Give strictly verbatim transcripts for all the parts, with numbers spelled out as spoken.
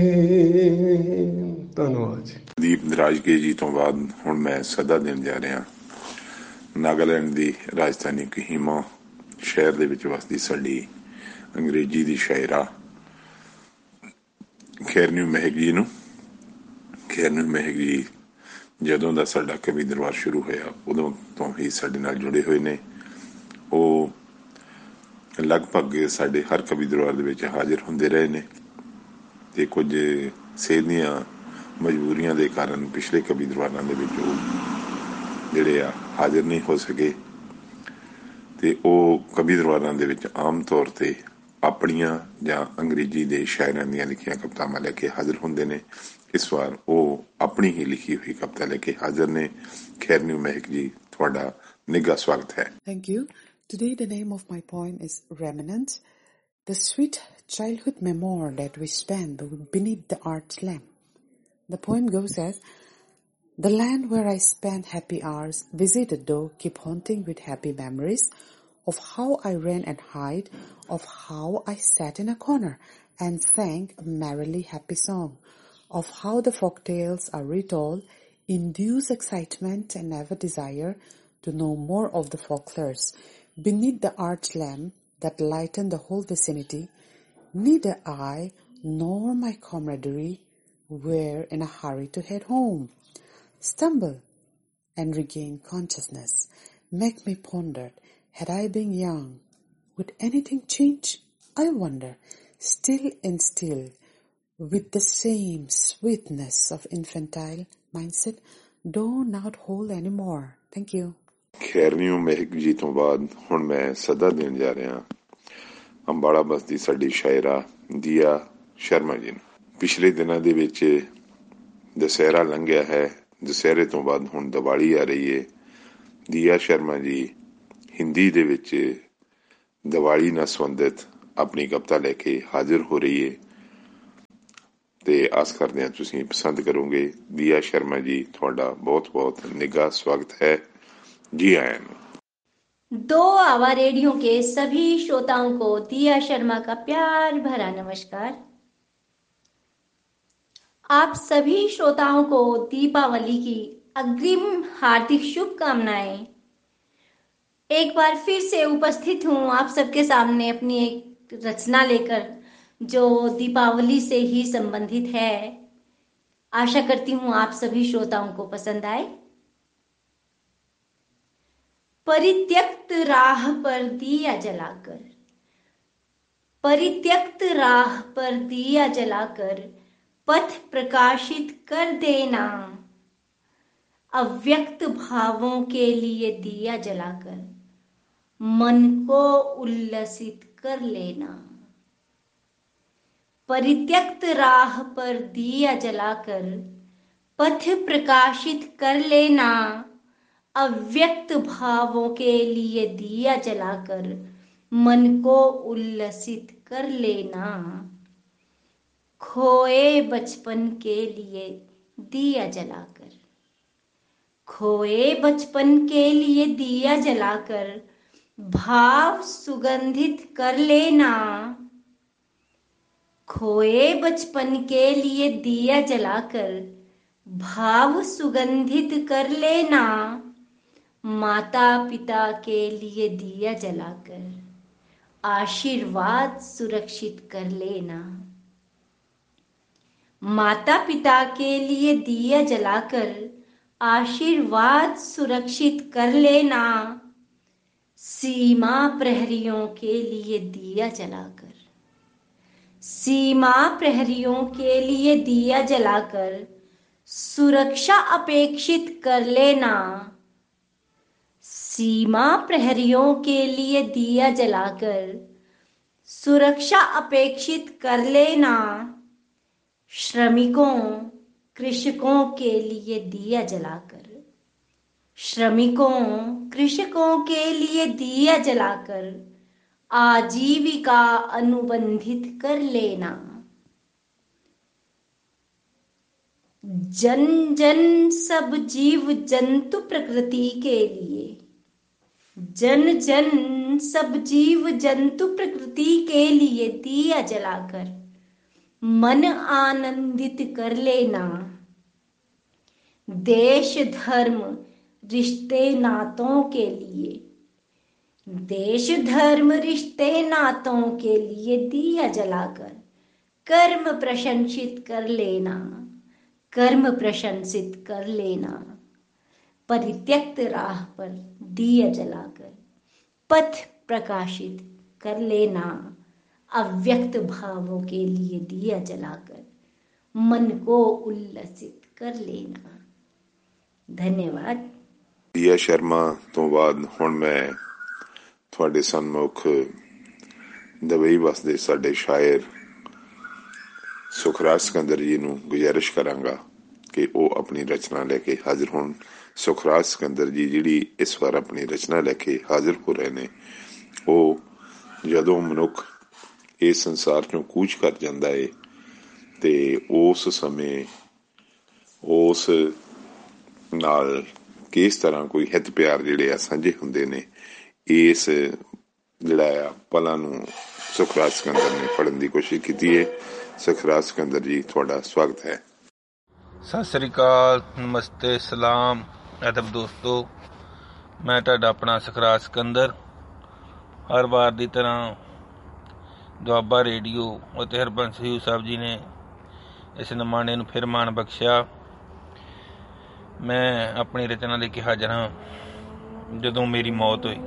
ਧੰਨਵਾਦ ਜੀ। ਦੀਪ ਦਰਾਜਕੇ ਜੀ ਤੋਂ ਬਾਅਦ ਹੁਣ ਮੈਂ ਸਦਾ ਦੇਣ ਜਾ ਰਿਹਾ ਨਾਗਾਲੈਂਡ ਦੀ ਰਾਜਧਾਨੀ ਕੋਹਿਮਾ ਸ਼ਹਿਰ ਦੇ ਵਿੱਚ ਵਸਦੀ ਸਾਡੀ ਅੰਗਰੇਜ਼ੀ ਦੀ ਸ਼ਾਇਰਾ ਖੈਰਨਿਊ ਮਹਿਕ ਜੀ ਨੂੰ। ਖੈਰਨਿਊ ਮਹਿਕ ਜੀ ਜਦੋਂ ਦਾ ਸਾਡਾ ਕਵੀ ਦਰਬਾਰ ਸ਼ੁਰੂ ਹੋਇਆ ਉਦੋਂ ਤੋਂ ਹੀ ਸਾਡੇ ਨਾਲ ਜੁੜੇ ਹੋਏ ਨੇ। ਉਹ ਲਗਭਗ ਸਾਡੇ ਹਰ ਕਵੀ ਦਰਬਾਰ ਦੇ ਵਿੱਚ ਹਾਜ਼ਰ ਹੁੰਦੇ ਰਹੇ ਨੇ ਤੇ ਕੁਝ ਸਿਹਤ ਦੀਆਂ ਮਜਬੂਰੀਆਂ ਦੇ ਕਾਰਨ ਪਿਛਲੇ ਕਵੀ ਦਰਬਾਰਾਂ ਦੇ ਵਿੱਚ ਉਹ ਜਿਹੜੇ ਆ ਹਾਜ਼ਰ ਨਹੀਂ ਹੋ ਸਕੇ ਤੇ ਉਹ ਕਵੀ ਦਰਬਾਰਾਂ ਦੇ ਵਿੱਚ ਆਮ ਤੌਰ ਤੇ ਆਪਣੀਆਂ ਜਾਂ ਅੰਗਰੇਜ਼ੀ ਦੇ ਸ਼ਾਇਰਾਂ ਦੀਆਂ ਲਿਖੀਆਂ ਕਵਿਤਾਵਾਂ ਲੈ ਕੇ ਹਾਜ਼ਰ ਹੁੰਦੇ ਨੇ। ਇਸ ਵਾਰ ਉਹ ਆਪਣੀ ਹੀ ਲਿਖੀ ਹੋਈ ਕਵਿਤਾ ਲੈ ਕੇ ਹਾਜ਼ਰ ਨੇ। ਖੈਰਨਿਊ ਮਹਿਕ ਜੀ, ਤੁਹਾਡਾ ਨਿੱਘਾ ਸਵਾਗਤ ਹੈ। Thank you. Today the name of my poem is Remnants, the sweet childhood memoir that we spent beneath the arch lamp. The poem goes as, the land where I spent happy hours, visited though, keep haunting with happy memories of how I ran and hid, of how I sat in a corner and sang a merrily happy song, of how the folk tales are retold, induce excitement and never desire to know more of the folklores. Beneath the arch lamp that lightened the whole vicinity, neither I nor my camaraderie were in a hurry to head home. Stumble and regain consciousness, make me ponder, had I been young, would anything change? I wonder, still and still, with the same sweetness of infantile mindset, though not whole anymore. Thank you. ਖੈਰਨਿਊ ਮਹਿਕ ਜੀ ਤੋਂ ਬਾਅਦ ਹੁਣ ਮੈਂ ਸਦਾ ਦੇਣ ਜਾ ਰਿਹਾ ਅੰਬਾਲਾ ਬਸਤੀ ਸਾਡੀ ਸ਼ਾਇਰਾ ਦੀਆ ਸ਼ਰਮਾ ਜੀ ਨੂੰ। ਪਿਛਲੇ ਦਿਨਾਂ ਦੇ ਵਿੱਚ ਦੁਸਹਿਰਾ ਲੰਘਿਆ ਹੈ, ਦੁਸਹਿਰੇ ਤੋਂ ਬਾਅਦ ਹੁਣ ਦੀਵਾਲੀ ਆ ਰਹੀ ਹੈ। ਦੀਆ ਸ਼ਰਮਾ ਜੀ ਹਿੰਦੀ ਦੇ ਵਿੱਚ ਦੀਵਾਲੀ ਨਾਲ ਸੰਬੰਧਿਤ ਆਪਣੀ ਕਵਿਤਾ ਲੈ ਕੇ ਹਾਜ਼ਰ ਹੋ ਰਹੀ ਹੈ ਤੇ ਆਸ ਕਰਦੇ ਹਾਂ ਤੁਸੀਂ ਪਸੰਦ ਕਰੋਗੇ। ਦੀਆ ਸ਼ਰਮਾ ਜੀ, ਤੁਹਾਡਾ ਬਹੁਤ ਬਹੁਤ ਨਿੱਘਾ ਸਵਾਗਤ है। जी आया। दो आवा रेडियो के सभी श्रोताओं को दिया शर्मा का प्यार भरा नमस्कार। आप सभी श्रोताओं को दीपावली की अग्रिम हार्दिक शुभकामनाएं। एक बार फिर से उपस्थित हूं आप सबके सामने अपनी एक रचना लेकर जो दीपावली से ही संबंधित है। आशा करती हूं आप सभी श्रोताओं को पसंद आए। परित्यक्त राह पर दिया जलाकर, परित्यक्त राह पर दिया जलाकर पथ प्रकाशित कर देना, अव्यक्त भावों के लिए दिया जलाकर मन को उल्लसित कर लेना। परित्यक्त राह पर दिया जलाकर पथ प्रकाशित कर लेना, अव्यक्त भावों के लिए दिया जलाकर मन को उल्लसित कर लेना। खोए बचपन के लिए दिया जलाकर, खोए बचपन के लिए दिया जलाकर भाव सुगंधित कर लेना। खोए बचपन के लिए दिया जलाकर भाव सुगंधित कर लेना। माता पिता के लिए दिया जलाकर आशीर्वाद सुरक्षित कर लेना। माता पिता के लिए दिया जलाकर आशीर्वाद सुरक्षित कर लेना। सीमा प्रहरियों के लिए दिया जलाकर, सीमा प्रहरियों के लिए दिया जलाकर सुरक्षा अपेक्षित कर लेना। सीमा प्रहरियों के लिए दिया जलाकर सुरक्षा अपेक्षित कर लेना। श्रमिकों कृषकों के लिए दिया जलाकर, श्रमिकों कृषकों के लिए दिया जलाकर आजीविका अनुबंधित कर लेना। जन जन सब जीव जंतु प्रकृति के लिए, जन जन सब जीव जंतु प्रकृति के लिए दिया जलाकर मन आनंदित कर लेना। देश धर्म रिश्ते नातों के लिए, देश धर्म रिश्ते नातों के लिए दिया जलाकर कर्म प्रशंसित कर लेना, कर्म प्रशंसित कर लेना। परित्यक्त राह पर दिया जलाकर पथ प्रकाशित कर लेना। अव्यक्त भावों के लिए दिया जलाकर मन को उल्लसित कर लेना। धन्यवाद। दिया शर्मा ਤੋਂ ਬਾਅਦ ਹੁਣ ਮੈਂ ਤੁਹਾਡੇ ਸਨਮੁਖ ਦੁਬਈ ਵਸਦੇ ਸਾਡੇ ਸ਼ਾਇਰ ਸੁਖਰਾਜ ਸਿਕੰਦਰ ਜੀ ਨੂੰ ਗੁਜ਼ਾਰਿਸ਼ ਕਰਾਂਗਾ ਕਿ ਉਹ ਆਪਣੀ ਰਚਨਾ ਲੈ ਕੇ ਹਾਜ਼ਰ ਹੋਣ। ਸੁਖਰਾਜ ਸਿਕੰਦਰ ਜੀ ਜਿਹੜੀ ਇਸ ਵਾਰ ਆਪਣੀ ਰਚਨਾ ਲੈ ਕੇ ਹਾਜ਼ਰ ਹੋ ਰਹੇ ਨੇ, ਉਹ ਜਦੋਂ ਮਨੁੱਖ ਇਸ ਸੰਸਾਰ ਚੋਂ ਕੂਚ ਕਰ ਜਾਂਦਾ ਏ ਤੇ ਉਸ ਸਮੇਂ ਉਸ ਨਾਲ ਕਿਸ ਤਰ੍ਹਾਂ ਕੋਈ ਹਿੱਤ ਪਿਆਰ ਜਿਹੜੇ ਆ ਸਾਂਝੇ ਹੁੰਦੇ ਨੇ, ਇਸ ਜਿਹੜਾ ਆ ਪਲਾਂ ਨੂੰ ਸੁਖਰਾਜ ਸਿਕੰਦਰ ਨੇ ਫੜਨ ਦੀ ਕੋਸ਼ਿਸ਼ ਕੀਤੀ ਹੈ। ਸੁਖਰਾਜ ਸਿਕੰਦਰ ਜੀ, ਤੁਹਾਡਾ ਸਵਾਗਤ ਹੈ। ਸਤਿ ਸ੍ਰੀ ਅਕਾਲ, ਨਮਸਤੇ, ਸਲਾਮ, ਅਦਬ ਦੋਸਤੋ। ਮੈਂ ਤੁਹਾਡਾ ਆਪਣਾ ਸੁਖਰਾਜ ਸਿਕੰਦਰ ਹਰ ਵਾਰ ਦੀ ਤਰ੍ਹਾਂ ਦੁਆਬਾ ਰੇਡੀਓ ਅਤੇ ਹਰਬੰਸ ਹਯੂ ਸਾਹਿਬ ਜੀ ਨੇ ਇਸ ਨਮਾਣੇ ਨੂੰ ਫਿਰ ਮਾਣ ਬਖਸ਼ਿਆ। ਮੈਂ ਆਪਣੀ ਰਚਨਾ ਲੈ ਕੇ ਹਾਜ਼ਰ ਹਾਂ। ਜਦੋਂ ਮੇਰੀ ਮੌਤ ਹੋਈ,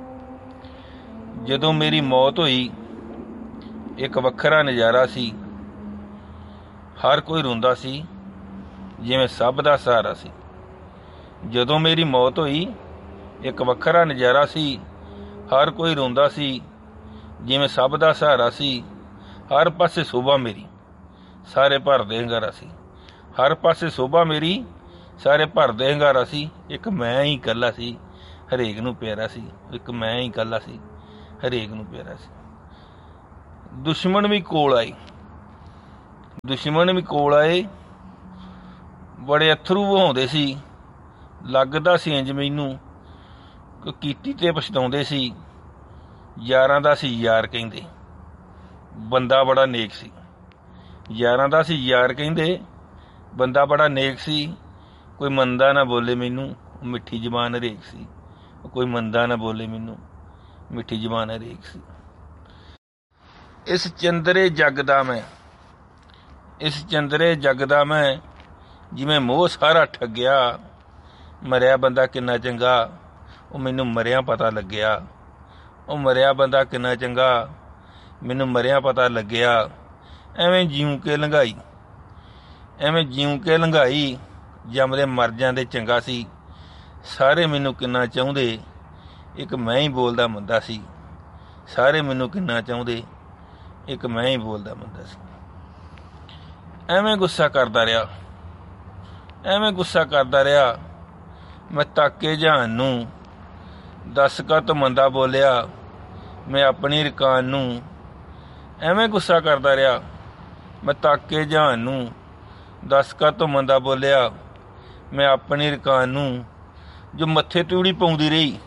ਜਦੋਂ ਮੇਰੀ ਮੌਤ ਹੋਈ ਇੱਕ ਵੱਖਰਾ ਨਜ਼ਾਰਾ ਸੀ। ਹਰ ਕੋਈ ਰੋਂਦਾ ਸੀ ਜਿਵੇਂ ਸਭ ਦਾ ਸਹਾਰਾ ਸੀ। ਜਦੋਂ ਮੇਰੀ ਮੌਤ ਹੋਈ ਇੱਕ ਵੱਖਰਾ ਨਜ਼ਾਰਾ ਸੀ। ਹਰ ਕੋਈ ਰੋਂਦਾ ਸੀ ਜਿਵੇਂ ਸਭ ਦਾ ਸਹਾਰਾ ਸੀ। ਹਰ ਪਾਸੇ ਸ਼ੋਭਾ ਮੇਰੀ, ਸਾਰੇ ਭਰਦੇ ਹੰਗਾਰਾ ਸੀ। ਹਰ ਪਾਸੇ ਸ਼ੋਭਾ ਮੇਰੀ, ਸਾਰੇ ਭਰਦੇ ਹੰਗਾਰਾ ਸੀ। ਇੱਕ ਮੈਂ ਹੀ ਇਕੱਲਾ ਸੀ, ਹਰੇਕ ਨੂੰ ਪਿਆਰਾ ਸੀ। ਇੱਕ ਮੈਂ ਹੀ ਇਕੱਲਾ ਸੀ, ਹਰੇਕ ਨੂੰ ਪਿਆਰਾ ਸੀ। ਦੁਸ਼ਮਣ ਵੀ ਕੋਲ ਆਏ, ਦੁਸ਼ਮਣ ਵੀ ਕੋਲ ਆਏ, ਬੜੇ ਅਥਰੂ ਵਹਾਉਂਦੇ ਸੀ। ਲੱਗਦਾ ਸੀ ਇੰਝ ਮੈਨੂੰ ਕਿ ਕੀਤੀ ਤੇ ਪਛਤਾਉਂਦੇ ਸੀ। ਯਾਰਾਂ ਦਾ ਸੀ ਯਾਰ ਕਹਿੰਦੇ, ਬੰਦਾ ਬੜਾ ਨੇਕ ਸੀ। ਯਾਰਾਂ ਦਾ ਸੀ ਯਾਰ ਕਹਿੰਦੇ, ਬੰਦਾ ਬੜਾ ਨੇਕ ਸੀ। ਕੋਈ ਮੰਦਾ ਨਾ ਬੋਲੇ ਮੈਨੂੰ, ਮਿੱਠੀ ਜ਼ਬਾਨ ਹਰੇਕ ਸੀ। ਕੋਈ ਮੰਦਾ ਨਾ ਬੋਲੇ ਮੈਨੂੰ, ਮਿੱਠੀ ਜ਼ਬਾਨ ਹਰੇਕ ਸੀ। ਇਸ ਚੰਦਰੇ ਜੱਗ ਦਾ ਮੈਂ, ਇਸ ਚੰਦਰੇ ਜੱਗ ਦਾ ਮੈਂ, ਜਿਵੇਂ ਮੋਹ ਸਾਰਾ ਠੱਗਿਆ। ਮਰਿਆ ਬੰਦਾ ਕਿੰਨਾ ਚੰਗਾ, ਉਹ ਮੈਨੂੰ ਮਰਿਆ ਪਤਾ ਲੱਗਿਆ। ਉਹ ਮਰਿਆ ਬੰਦਾ ਕਿੰਨਾ ਚੰਗਾ, ਮੈਨੂੰ ਮਰਿਆ ਪਤਾ ਲੱਗਿਆ। ਐਵੇਂ ਜਿਉਂ ਕੇ ਲੰਘਾਈ, ਐਵੇਂ ਜਿਉਂ ਕੇ ਲੰਘਾਈ, ਜੰਮਦੇ ਮਰ ਜਾਂਦੇ ਚੰਗਾ ਸੀ। ਸਾਰੇ ਮੈਨੂੰ ਕਿੰਨਾ ਚਾਹੁੰਦੇ, ਇੱਕ ਮੈਂ ਹੀ ਬੋਲਦਾ ਮੰਦਾ ਸੀ। ਸਾਰੇ ਮੈਨੂੰ ਕਿੰਨਾ ਚਾਹੁੰਦੇ, ਇੱਕ ਮੈਂ ਹੀ ਬੋਲਦਾ ਮੰਦਾ ਸੀ। ਐਵੇਂ ਗੁੱਸਾ ਕਰਦਾ ਰਿਹਾ, ਐਵੇਂ ਗੁੱਸਾ ਕਰਦਾ ਰਿਹਾ। ਮੈਂ ਤਾਕੇ ਜਹਾਨ ਨੂੰ, ਦੱਸ ਕਾਹਤੋਂ ਮੰਦਾ ਬੋਲਿਆ ਮੈਂ ਆਪਣੀ ਰਕਾਨ ਨੂੰ। ਐਵੇਂ ਗੁੱਸਾ ਕਰਦਾ ਰਿਹਾ, ਮੈਂ ਤਾਕੇ ਜਹਾਨ ਨੂੰ, ਦੱਸ ਕਾਹਤੋਂ ਮੰਦਾ ਬੋਲਿਆ ਮੈਂ ਆਪਣੀ ਰਕਾਨ ਨੂੰ। ਜੋ ਮੱਥੇ ਤੂੜੀ ਪਾਉਂਦੀ ਰਹੀ,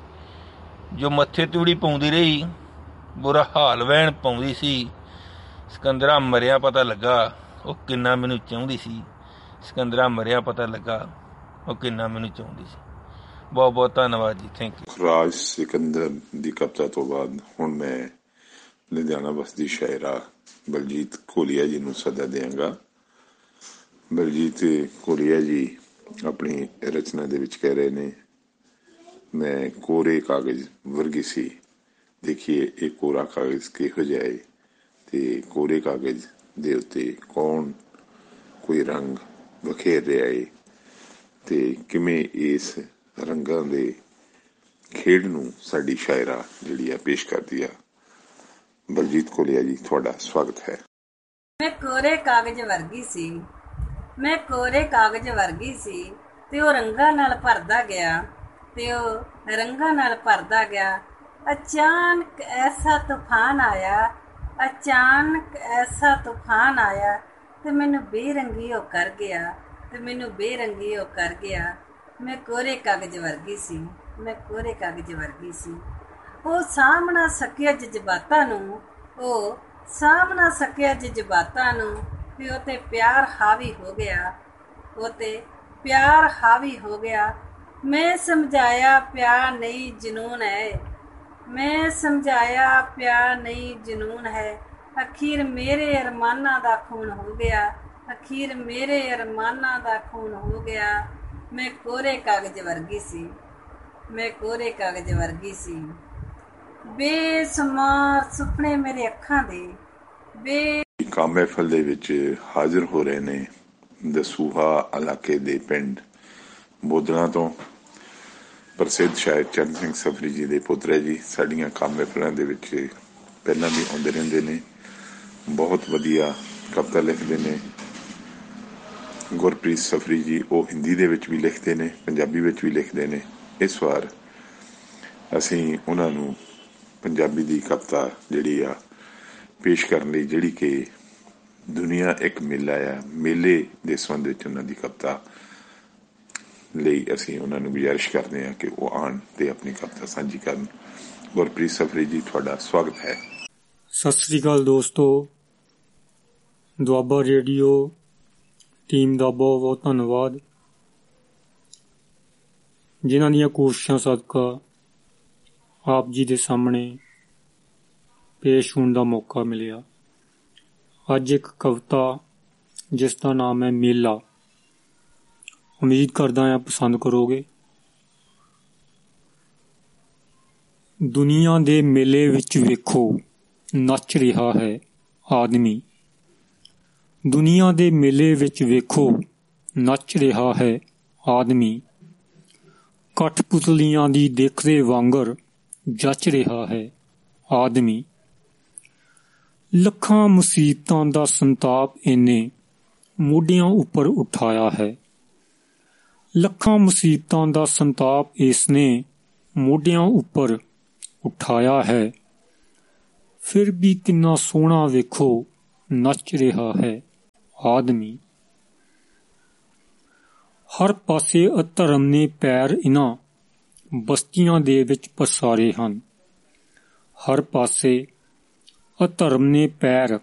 ਜੋ ਮੱਥੇ ਤੂੜੀ ਪਾਉਂਦੀ ਰਹੀ, ਬੁਰਾ ਹਾਲ ਵਹਿਣ ਪਾਉਂਦੀ ਸੀ। ਸਿਕੰਦਰਾ ਮਰਿਆ ਪਤਾ ਲੱਗਾ, ਉਹ ਕਿੰਨਾ ਮੈਨੂੰ ਚਾਹੁੰਦੀ ਸੀ। ਸਿਕੰਦਰਾ ਮਰਿਆ ਪਤਾ ਲੱਗਾ, ਉਹ ਕਿੰਨਾ ਮੈਨੂੰ ਚਾਹੁੰਦੀ ਸੀ। ਬਹੁਤ ਬਹੁਤ ਧੰਨਵਾਦ ਜੀ, ਥੈਂਕ ਯੂ। ਰਾਜ ਸਿਕੰਦਰ ਦੀ ਕਵਿਤਾ ਤੋਂ ਬਾਅਦ ਹੁਣ ਮੈਂ ਲੁਧਿਆਣਾ ਬਸਦੀ ਸ਼ਾਇਰਾ ਬਲਜੀਤ ਕੋਲੀਆ ਜੀ ਨੂੰ ਸੱਦਾ ਦਿਆਂਗਾ। ਬਲਜੀਤ ਕੋਲੀਆ ਜੀ ਆਪਣੀ ਰਚਨਾ ਦੇ ਵਿੱਚ ਕਹਿ ਰਹੇ ਨੇ, ਮੈਂ ਕੋਰੇ ਕਾਗਜ਼ ਵਰਗੀ ਸੀ। ਦੇਖੀਏ ਇਹ ਕੋਰਾ ਕਾਗਜ਼ ਕਿਹੋ ਜਿਹਾ ਹੈ ਤੇ ਕੋਰੇ ਕਾਗਜ਼ ਦੇ ਉੱਤੇ ਕੌਣ ਕੋਈ ਰੰਗ ਬਖੇਰ ਰਿਹਾ ਹੈ ਤੇ ਕਿਵੇਂ ਇਸ ਰੰਗਾਂ ਦੇ ਖੇਡ ਨੂੰ ਸਾਡੀ ਸ਼ਾਇਰਾ ਜਿਹੜੀ ਆ ਪੇਸ਼ ਕਰਦੀ ਆ। ਬਲਜੀਤ ਕੋਲੀਆ ਜੀ, ਤੁਹਾਡਾ ਸਵਾਗਤ ਹੈ। ਮੈਂ ਕੋਰੇ ਕਾਗਜ਼ ਵਰਗੀ ਸੀ, ਮੈਂ ਕੋਰੇ ਕਾਗਜ਼ ਵਰਗੀ ਸੀ ਤੇ ਉਹ ਰੰਗਾਂ ਨਾਲ ਭਰਦਾ ਗਿਆ, ਤੇ ਉਹ ਰੰਗਾਂ ਨਾਲ ਭਰਦਾ ਗਿਆ। ਅਚਾਨਕ ਐਸਾ ਤੂਫਾਨ ਆਇਆ, ਅਚਾਨਕ ਐਸਾ ਤੂਫਾਨ ਆਇਆ ਤੇ ਮੈਨੂੰ ਬੇਰੰਗੀ ਉਹ ਕਰ ਗਿਆ, ਤੇ ਮੈਨੂੰ ਬੇਰੰਗੀ ਉਹ ਕਰ ਗਿਆ। ਮੈਂ ਕੋਰੇ ਕਾਗਜ਼ ਵਰਗੀ ਸੀ, ਮੈਂ ਕੋਰੇ ਕਾਗਜ਼ ਵਰਗੀ ਸੀ। ਉਹ ਸਾਂਭ ਨਾ ਸਕਿਆ ਜਜ਼ਬਾਤਾਂ ਨੂੰ, ਉਹ ਸਾਂਭ ਨਾ ਸਕਿਆ ਜਜ਼ਬਾਤਾਂ ਨੂੰ, ਵੀ ਉਹ 'ਤੇ ਪਿਆਰ ਹਾਵੀ ਹੋ ਗਿਆ, ਉਹ 'ਤੇ ਪਿਆਰ ਹਾਵੀ ਹੋ ਗਿਆ। ਮੈਂ ਸਮਝਾਇਆ ਪਿਆਰ ਨਹੀਂ ਜਨੂਨ ਹੈ, ਮੈਂ ਸਮਝਾਇਆ ਪਿਆਰ ਨਹੀਂ ਜਨੂਨ ਹੈ। ਅਖੀਰ ਮੇਰੇ ਅਰਮਾਨਾਂ ਦਾ ਖੂਨ ਹੋ ਗਿਆ, ਅਖੀਰ ਮੇਰੇ ਅਰਮਾਨਾਂ ਦਾ ਖੂਨ ਹੋ ਗਿਆ। ਮੈਂ ਕੋਰੇ ਕਾਗਜ਼ ਵਰਗੀ ਸੀ, ਮੈਂ ਕੋਰੇ ਕਾਗਜ਼ ਵਰਗੀ ਸੀ। ਬੇਸ਼ੁਮਾਰ ਸੁਪਨੇ ਮੇਰੇ ਅੱਖਾਂ ਦੇ ਬੇ ਕਾਮ ਮਹਿਫਲ ਦੇ ਵਿੱਚ ਹਾਜ਼ਰ ਹੋ ਰਹੇ ਨੇ ਦਸੂਹਾ ਇਲਾਕੇ ਦੇ ਪਿੰਡ ਬੋਦਲਾਂ ਤੋਂ ਪ੍ਰਸਿੱਧ ਸ਼ਾਇਰ ਚਰਨ ਸਿੰਘ ਸਫਰੀ ਜੀ ਦੇ ਪੁੱਤਰ ਜੀ। ਸਾਡੀਆਂ ਕਾਮ ਮਹਿਫਲਾਂ ਦੇ ਵਿੱਚ ਪਹਿਲਾਂ ਵੀ ਆਉਂਦੇ ਰਹਿੰਦੇ ਨੇ, ਬਹੁਤ ਵਧੀਆ ਕਵਿਤਾ ਲਿਖਦੇ ਨੇ। ਗੁਰਪ੍ਰੀਤ ਸਫਰੀ ਜੀ ਉਹ ਹਿੰਦੀ ਦੇ ਵਿੱਚ ਵੀ ਲਿਖਦੇ ਨੇ, ਪੰਜਾਬੀ ਵਿੱਚ ਵੀ ਲਿਖਦੇ ਨੇ। ਇਸ ਵਾਰ ਅਸੀਂ ਉਹਨਾਂ ਨੂੰ ਪੰਜਾਬੀ ਦੀ ਕਵਿਤਾ ਜਿਹੜੀ ਆ ਪੇਸ਼ ਕਰਨ ਲਈ, ਜਿਹੜੀ ਕਿ ਦੁਨੀਆ ਇੱਕ ਮੇਲਾ ਆ, ਮੇਲੇ ਦੇ ਸੰਬੰਧ ਵਿੱਚ ਉਹਨਾਂ ਦੀ ਕਵਿਤਾ ਲਈ ਅਸੀਂ ਉਹਨਾਂ ਨੂੰ ਗੁਜ਼ਾਰਿਸ਼ ਕਰਦੇ ਹਾਂ ਕਿ ਉਹ ਆਉਣ ਤੇ ਆਪਣੀ ਕਵਿਤਾ ਸਾਂਝੀ ਕਰਨ। ਗੁਰਪ੍ਰੀਤ ਸਫਰੀ ਜੀ, ਤੁਹਾਡਾ ਸਵਾਗਤ ਹੈ। ਸਤਿ ਸ੍ਰੀ ਅਕਾਲ ਦੋਸਤੋ, ਦੁਆਬਾ ਰੇਡੀਓ ਟੀਮ ਦਾ ਬਹੁਤ ਬਹੁਤ ਧੰਨਵਾਦ, ਜਿਨ੍ਹਾਂ ਦੀਆਂ ਕੋਸ਼ਿਸ਼ਾਂ ਸਦਕਾ ਆਪ ਜੀ ਦੇ ਸਾਹਮਣੇ ਪੇਸ਼ ਹੋਣ ਦਾ ਮੌਕਾ ਮਿਲਿਆ। ਅੱਜ ਇੱਕ ਕਵਿਤਾ ਜਿਸ ਦਾ ਨਾਮ ਹੈ ਮੇਲਾ, ਉਮੀਦ ਕਰਦਾ ਹਾਂ ਪਸੰਦ ਕਰੋਗੇ। ਦੁਨੀਆ ਦੇ ਮੇਲੇ ਵਿੱਚ ਵੇਖੋ ਨੱਚ ਰਿਹਾ ਹੈ ਆਦਮੀ, ਦੁਨੀਆ ਦੇ ਮੇਲੇ ਵਿੱਚ ਵੇਖੋ ਨੱਚ ਰਿਹਾ ਹੈ ਆਦਮੀ। ਕਠਪੁਤਲੀਆਂ ਦੀ ਦੇਖਦੇ ਵਾਂਗਰ ਜੱਚ ਰਿਹਾ ਹੈ ਆਦਮੀ। ਲੱਖਾਂ ਮੁਸੀਬਤਾਂ ਦਾ ਸੰਤਾਪ ਇਹਨੇ ਮੋਢਿਆਂ ਉੱਪਰ ਉਠਾਇਆ ਹੈ, ਲੱਖਾਂ ਮੁਸੀਬਤਾਂ ਦਾ ਸੰਤਾਪ ਇਸਨੇ ਮੋਢਿਆਂ ਉੱਪਰ ਉਠਾਇਆ ਹੈ। ਫਿਰ ਵੀ ਕਿੰਨਾ ਸੋਹਣਾ ਵੇਖੋ ਨੱਚ ਰਿਹਾ ਹੈ ਆਦਮੀ। ਹਰ ਪਾਸੇ ਅਧਰਮ ਨੇ ਪੈਰ ਇਨ੍ਹਾਂ ਬਸਤੀਆਂ ਦੇ ਵਿੱਚ ਪਸਾਰੇ ਹਨ, ਹਰ ਪਾਸੇ ਅਧਰਮ ਨੇ ਪੈਰ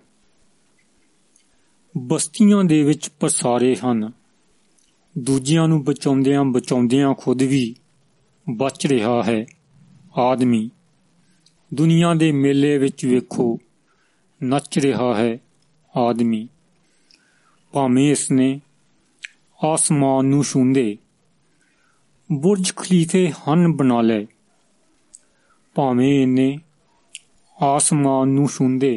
ਬਸਤੀਆਂ ਦੇ ਵਿੱਚ ਪਸਾਰੇ ਹਨ। ਦੂਜਿਆਂ ਨੂੰ ਬਚਾਉਂਦਿਆਂ ਬਚਾਉਂਦਿਆਂ ਖੁਦ ਵੀ ਬਚ ਰਿਹਾ ਹੈ ਆਦਮੀ। ਦੁਨੀਆ ਦੇ ਮੇਲੇ ਵਿੱਚ ਵੇਖੋ ਨੱਚ ਰਿਹਾ ਹੈ ਆਦਮੀ। ਭਾਵੇਂ ਇਸਨੇ ਆਸਮਾਨ ਨੂੰ ਛੂੰਹਦੇ ਬੁਰਜ ਖਲੀਫੇ ਹਨ ਬਣਾ ਲਏ, ਭਾਵੇਂ ਇਹਨੇ ਆਸਮਾਨ ਨੂੰ ਛੂੰਹਦੇ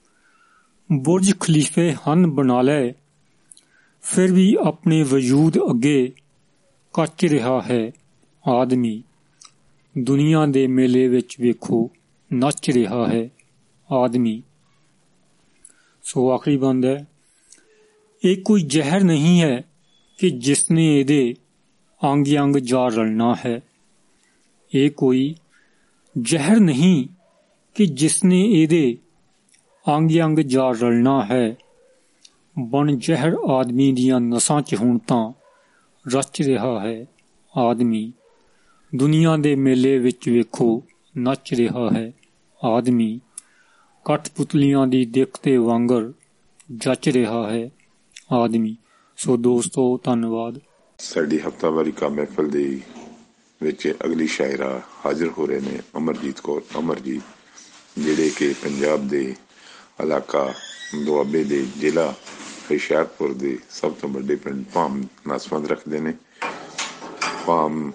ਬੁਰਜ ਖਲੀਫੇ ਹਨ ਬਣਾ ਲਏ, ਫਿਰ ਵੀ ਆਪਣੇ ਵਜੂਦ ਅੱਗੇ ਕੱਚ ਰਿਹਾ ਹੈ ਆਦਮੀ। ਦੁਨੀਆ ਦੇ ਮੇਲੇ ਵਿੱਚ ਵੇਖੋ ਨੱਚ ਰਿਹਾ ਹੈ ਆਦਮੀ। ਸੋ ਆਖਰੀ ਬੰਦ ਹੈ, ਇਹ ਕੋਈ ਜ਼ਹਿਰ ਨਹੀਂ ਹੈ ਕਿ ਜਿਸਨੇ ਇਹਦੇ ਅੰਗ ਅੰਗ ਜਾ ਰਲਣਾ ਹੈ, ਇਹ ਕੋਈ ਜ਼ਹਿਰ ਨਹੀਂ ਕਿ ਜਿਸਨੇ ਇਹਦੇ ਅੰਗ ਅੰਗ ਜਾ ਰਲਣਾ ਹੈ। ਬਣ ਜ਼ਹਿਰ ਆਦਮੀ ਦੀਆਂ ਨਸਾਂ 'ਚ ਹੁਣ ਤਾਂ ਰਚ ਰਿਹਾ ਹੈ ਆਦਮੀ। ਦੁਨੀਆ ਦੇ ਮੇਲੇ ਵਿੱਚ ਵੇਖੋ ਨੱਚ ਰਿਹਾ ਹੈ ਆਦਮੀ। ਕਠਪੁਤਲੀਆਂ ਦੀ ਦਿੱਖ ਤੇ ਵਾਂਗਰ ਜੱਚ ਰਿਹਾ ਹੈ ਆਦਮੀ। ਸੋ ਦੋਸਤੋ ਧੰਨਵਾਦ। ਸਾਡੀ ਹਫ਼ਤਾਵਾਰੀ ਕਾਮ ਮਹਿਫਲ ਦੇ ਵਿੱਚ ਅਗਲੀ ਸ਼ਾਇਰਾ ਹਾਜ਼ਰ ਹੋ ਰਹੇ ਨੇ ਅਮਰਜੀਤ ਕੌਰ ਅਮਰਜੀਤ, ਜਿਹੜੇ ਕਿ ਪੰਜਾਬ ਦੇ ਇਲਾਕਾ ਦੁਆਬੇ ਦੇ ਜ਼ਿਲ੍ਹਾ ਹੁਸ਼ਿਆਰਪੁਰ ਦੇ ਸਭ ਤੋਂ ਵੱਡੇ ਪਿੰਡ ਭਾਮ ਨਾਲ ਸੰਬੰਧ ਰੱਖਦੇ ਨੇ। ਭਾਮ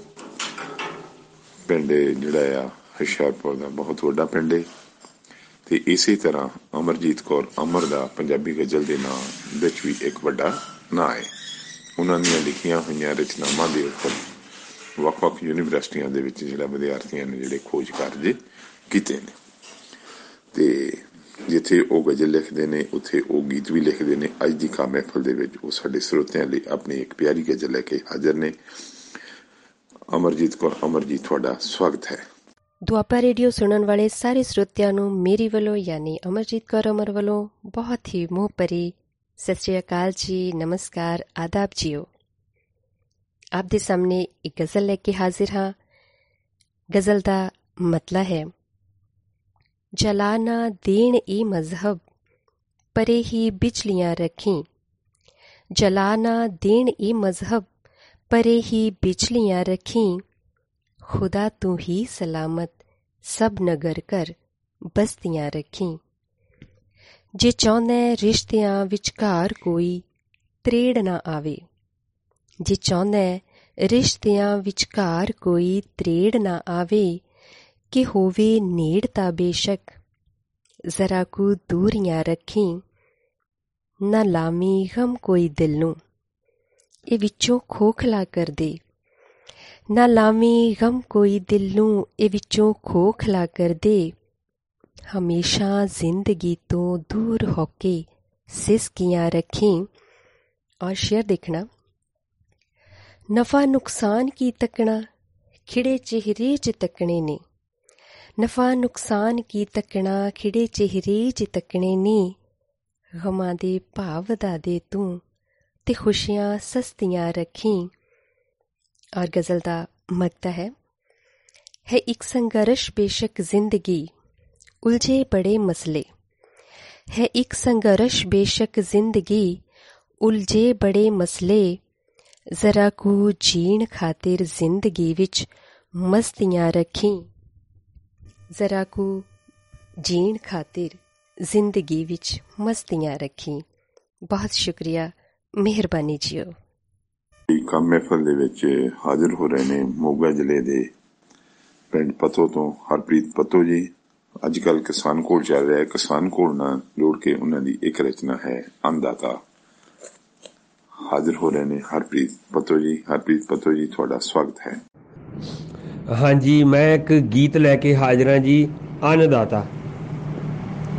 ਪਿੰਡ ਜਿਹੜਾ ਆ ਹੁਸ਼ਿਆਰਪੁਰ ਦਾ ਬਹੁਤ ਵੱਡਾ ਪਿੰਡ ਹੈ ਤੇ ਇਸੇ ਤਰ੍ਹਾਂ ਅਮਰਜੀਤ ਕੌਰ ਅਮਰ ਦਾ ਪੰਜਾਬੀ ਗਜ਼ਲ ਦੇ ਨਾਂ ਵਿੱਚ ਵੀ ਇੱਕ ਵੱਡਾ ਨਾਂ ਹੈ। ਉਹਨਾਂ ਦੀਆਂ ਲਿਖੀਆਂ ਹੋਈਆਂ ਰਚਨਾਵਾਂ ਦੇ ਉੱਪਰ ਵੱਖ-ਵੱਖ ਯੂਨੀਵਰਸਿਟੀਆਂ ਦੇ ਵਿੱਚ ਜਿਹੜਾ ਵਿਦਿਆਰਥੀਆਂ ਨੇ ਜਿਹੜੇ ਖੋਜ ਕਾਰਜ ਕੀਤੇ ਨੇ ਤੇ ਜਿੱਥੇ ਉਹ ਗਜ਼ਲ ਲਿਖਦੇ ਨੇ ਉੱਥੇ ਉਹ ਗੀਤ ਵੀ ਲਿਖਦੇ ਨੇ। ਅੱਜ ਦੀ ਕਾਮ ਮਹਿਫਲ ਦੇ ਵਿੱਚ ਉਹ ਸਾਡੇ ਸਰੋਤਿਆਂ ਲਈ ਆਪਣੀ ਇੱਕ ਪਿਆਰੀ ਗਜ਼ਲ ਲੈ ਕੇ ਹਾਜ਼ਰ ਨੇ। ਅਮਰਜੀਤ ਕੌਰ ਅਮਰਜੀਤ, ਤੁਹਾਡਾ ਸਵਾਗਤ ਹੈ। ਦੁਆਬਾ ਰੇਡੀਓ ਸੁਣਨ ਵਾਲੇ ਸਾਰੇ ਸਰੋਤਿਆਂ ਨੂੰ ਮੇਰੀ ਵੱਲੋਂ ਯਾਨੀ ਅਮਰਜੀਤ ਕੌਰ ਅਮਰ ਵੱਲੋਂ ਬਹੁਤ ਹੀ ਮੋਹ ਭਰੀ ਸਤਿ ਸ਼੍ਰੀ ਅਕਾਲ ਜੀ, ਨਮਸਕਾਰ, ਆਦਾਬ ਜੀਓ। ਆਪ ਦੇ ਸਾਹਮਣੇ ਇੱਕ ਗਜ਼ਲ ਲੈ ਕੇ ਹਾਜ਼ਰ ਹਾਂ। ਗਜ਼ਲ ਦਾ ਮਤਲਬ ਹੈ, ਜਲਾਨਾ ਦੇਣ ਈ ਮਜ਼ਹਬ परे ही बिजलियां रखी। जला ना देन ए मजहब, परे ही बिजलियां रखी। खुदा तू ही सलामत, सब नगर कर बस्तियां रखी। जे चाਹੁੰਦਾ रिश्तियां विचकार कोई त्रेड़ ना आवे, जे चाਹੁੰਦਾ रिश्तियां विचकार कोई त्रेड़ ना आवे, कि होवे नेड़ता बेशक जरा को दूरियां रखी। ना लामी गम कोई दिल नूं, ए विचों खोखला कर दे। ना लामी गम कोई दिल नूं, ए विचों खोखला कर दे। हमेशा जिंदगी तो दूर होके सिसकियां रखी। और शेर देखना, नफा नुकसान की तकना खिड़े चेहरे च तकने ने। नफा नुकसान की तकना खिड़े चेहरे च तकने ने। गमां दे भाव वधा दे तू ते खुशियां सस्तियां रखी। और गज़ल दा मकता है है एक संघर्ष बेशक जिंदगी उलझे बड़े मसले। है एक संघर्ष बेशक जिंदगी उलझे बड़े मसले। जरा को जीण खातिर जिंदगी विच मस्तियां रखी। जरा को जीण खातिर जिंदगी विच मस्तियां रखी। बहुत शुक्रिया, ਮਿਹਰਬਾਨੀ ਜੀਓ। ਕੰਮ ਮਹਿਫਲ ਦੇ ਵਿੱਚ ਹਾਜ਼ਰ ਹੋ ਰਹੇ ਨੇ ਮੋਗਾ ਜ਼ਿਲ੍ਹੇ ਦੇ ਪਿੰਡ ਪੱਤੋ ਤੋਂ ਹਰਪ੍ਰੀਤ ਪੱਤੋ ਜੀ। ਅੱਜ ਕੱਲ੍ਹ ਕਿਸਾਨ ਕੋਲ ਚੱਲ ਰਿਹਾ, ਕਿਸਾਨ ਕੋਲ ਨਾਲ ਜੋੜ ਕੇ ਉਹਨਾਂ ਦੀ ਇੱਕ ਰਚਨਾ ਹੈ ਅੰਨਦਾਤਾ। ਹਾਜ਼ਰ ਹੋ ਰਹੇ ਨੇ ਹਰਪ੍ਰੀਤ ਪੱਤੋ ਜੀ। ਹਰਪ੍ਰੀਤ ਪੱਤੋ ਜੀ, ਤੁਹਾਡਾ ਸਵਾਗਤ ਹੈ। ਹਾਂਜੀ, ਮੈਂ ਇੱਕ ਗੀਤ ਲੈ ਕੇ ਹਾਜ਼ਰ ਹਾਂ ਜੀ, ਅੰਨਦਾਤਾ।